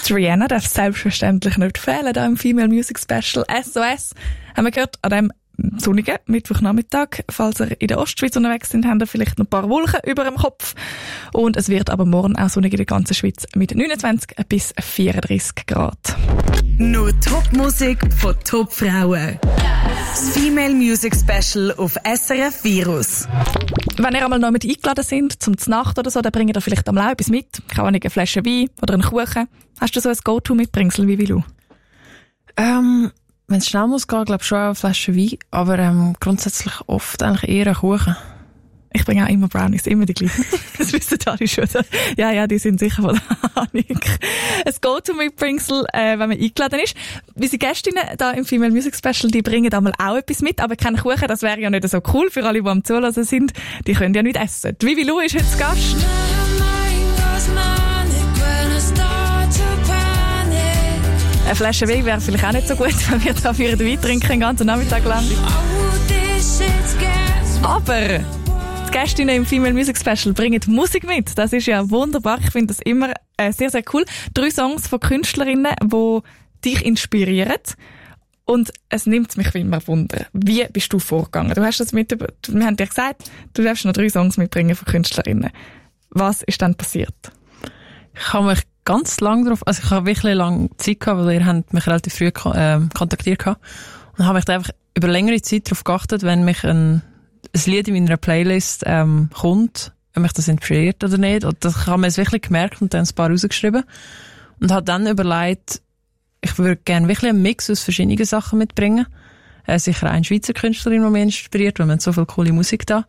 Rihanna darf selbstverständlich nicht fehlen, da im Female Music Special SOS. Haben wir gehört, an dem sonnigen Mittwochnachmittag. Falls ihr in der Ostschweiz unterwegs sind, haben ihr vielleicht noch ein paar Wolken über dem Kopf. Und es wird aber morgen auch sonnig in der ganzen Schweiz mit 29 bis 34 Grad. Nur Top-Musik von Top-Frauen. Das Female Music Special auf SRF Virus. Wenn ihr einmal noch mit eingeladen sind, zum Znacht oder so, dann bringt ihr vielleicht einmal auch etwas mit. Keine Ahnung, eine Flasche Wein oder einen Kuchen. Hast du so ein Go-To-Mitbringsel wie Vilu? Wenn es schnell muss gehen, glaube ich schon auch eine Flasche Wein, aber grundsätzlich oft eigentlich eher einen Kuchen. Ich bringe auch immer Brownies, immer die gleichen. Das wissen alle schon. Ja, die sind sicher von der Ahnung. Ein Go-To-Mitbringsel, wenn man eingeladen ist. Unsere Gästinnen da im Female Music Special, die bringen einmal auch etwas mit, aber keinen Kuchen, das wäre ja nicht so cool für alle, die am Zuhören sind. Die können ja nicht essen. Die Vivi Lou ist heute Gast. Eine Flasche Wein wäre vielleicht auch nicht so gut, wenn wir da für den Wein trinken den ganzen Nachmittag lang. Aber die Gästinnen im Female Music Special bringen Musik mit. Das ist ja wunderbar. Ich finde das immer sehr, sehr cool. 3 Songs von Künstlerinnen, die dich inspirieren. Und es nimmt mich wie immer Wunder. Wie bist du vorgegangen? Wir haben dir gesagt, du darfst noch 3 Songs mitbringen von Künstlerinnen. Was ist dann passiert? Ich habe mich ganz lang drauf, also ich habe wirklich lange Zeit gehabt, weil ihr habt mich relativ früh kontaktiert gehabt. Und habe mich einfach über längere Zeit darauf geachtet, wenn mich ein Lied in meiner Playlist kommt, ob mich das inspiriert oder nicht. Und das habe ich wirklich gemerkt und dann ein paar rausgeschrieben. Und habe dann überlegt, ich würde gerne wirklich einen Mix aus verschiedenen Sachen mitbringen. Sicher eine Schweizer Künstlerin, die mich inspiriert, weil man hat so viel coole Musik da.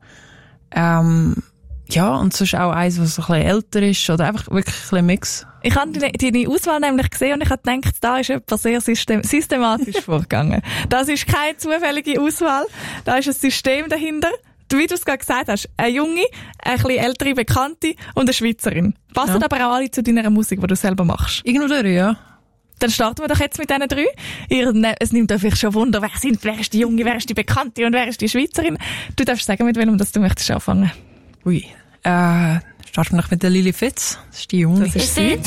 Ja, und sonst auch eins, was so ein bisschen älter ist, oder einfach wirklich ein bisschen Mix. Ich habe deine Auswahl nämlich gesehen und ich habe gedacht, da ist jemand sehr systematisch vorgegangen. Das ist keine zufällige Auswahl, da ist ein System dahinter. Wie du es gerade gesagt hast, eine junge, eine bisschen ältere Bekannte und eine Schweizerin. Passen aber auch alle zu deiner Musik, die du selber machst? Irgendwo durch, ja. Dann starten wir doch jetzt mit diesen 3. Es nimmt euch vielleicht schon Wunder, wer ist die Junge, wer ist die Bekannte und wer ist die Schweizerin. Du darfst sagen, mit welchem du möchtest anfangen. Ui. Starten wir noch mit der Lily Fitz. Das ist die Junge. Das ist sie.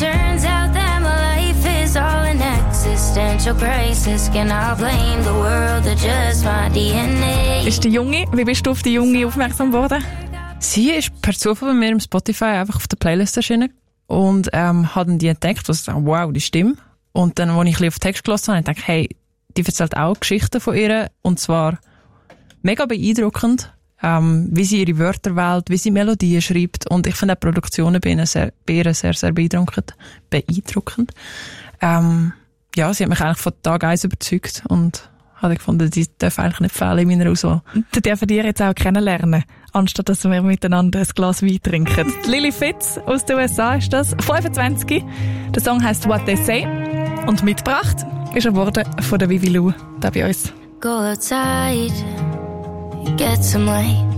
Ist die Junge? Wie bist du auf die Junge aufmerksam geworden? Sie ist per Zufall bei mir im Spotify einfach auf der Playlist erschienen und hat die entdeckt, wow, die Stimme. Und dann, als ich ein bisschen auf den Text gelassen habe, dachte ich, hey, die erzählt auch Geschichten von ihr und zwar mega beeindruckend. Wie sie ihre Wörter wählt, wie sie Melodien schreibt. Und ich finde auch Produktionen bei ihr sehr, sehr beeindruckend. Ja, sie hat mich eigentlich von Tag 1 überzeugt und habe gefunden, die darf eigentlich nicht fehlen in meiner Auswahl. Die dürfen wir jetzt auch kennenlernen, anstatt dass wir miteinander ein Glas Wein trinken. Lily Fitz aus den USA ist das, 25. Der Song heisst What They Say und mitgebracht ist er worden von der Vivi Lou, da bei uns. Go outside. Get some light.